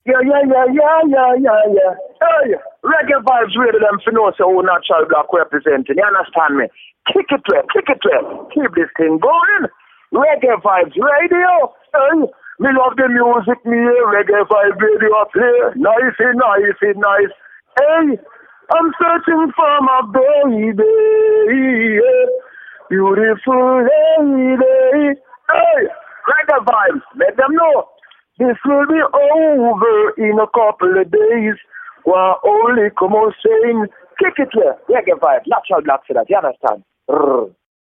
Yeah, yeah, yeah, yeah, yeah, yeah, yeah. Hey, reggae vibes really them for know so who natural black representing. You understand me? Kick it well, kick it well. Keep this thing going. Reggae vibes radio. Hey, me love the music, me reggae vibe radio play. Nice, nice, nice. Hey, I'm searching for my baby. Yeah. Beautiful lady. Hey, reggae vibes. Let them know. This will be over in a couple of days. Well, only come on saying, kick it here. Reggae vibe, natural black for that, you understand?